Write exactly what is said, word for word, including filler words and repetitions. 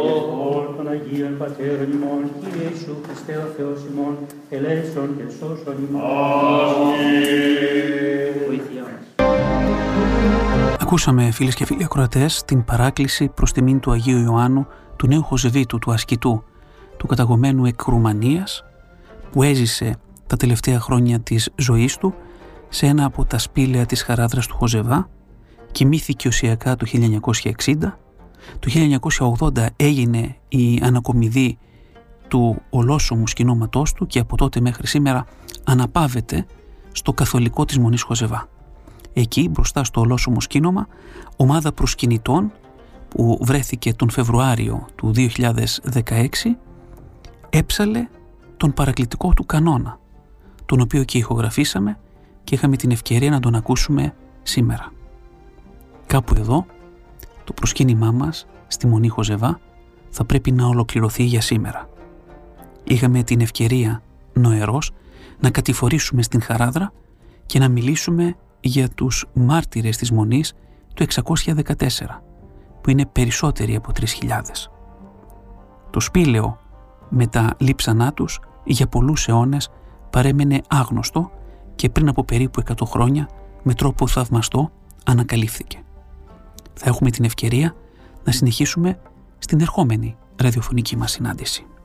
Των Αγίων Πατέρων ημών, Κύριε Ιησού Χριστέ ο Θεός ημών, ελέησον και σώσον ημών. Βοήθειά μας. Ακούσαμε, φίλες και φίλοι ακροατές, την παράκληση προς τιμήν του Αγίου Ιωάννου, του νέου Χοζεβίτου, του ασκητού, του καταγωμένου εκ Ρουμανίας, που έζησε τα τελευταία χρόνια της ζωής του σε ένα από τα σπήλαια της χαράδρας του Χοζεβά, κοιμήθηκε οσιακά το χίλια εννιακόσια εξήντα. Το χίλια εννιακόσια ογδόντα έγινε η ανακομιδή του ολόσωμου σκηνώματός του και από τότε μέχρι σήμερα αναπαύεται στο καθολικό της Μονής Χοζεβά. Εκεί μπροστά στο ολόσωμο σκήνωμα, ομάδα προσκυνητών που βρέθηκε τον Φεβρουάριο του δύο χιλιάδες δεκαέξι έψαλε τον παρακλητικό του κανόνα, τον οποίο και ηχογραφήσαμε και είχαμε την ευκαιρία να τον ακούσουμε σήμερα. Κάπου εδώ το προσκύνημά μας στη Μονή Χοζεβά θα πρέπει να ολοκληρωθεί για σήμερα. Είχαμε την ευκαιρία νοερός να κατηφορήσουμε στην Χαράδρα και να μιλήσουμε για τους μάρτυρες της Μονής του εξακόσια δεκατέσσερα, που είναι περισσότεροι από τρεις χιλιάδες. Το σπήλαιο με τα λείψανά τους για πολλούς αιώνες παρέμενε άγνωστο και πριν από περίπου εκατό χρόνια με τρόπο θαυμαστό ανακαλύφθηκε. Θα έχουμε την ευκαιρία να συνεχίσουμε στην ερχόμενη ραδιοφωνική μας συνάντηση.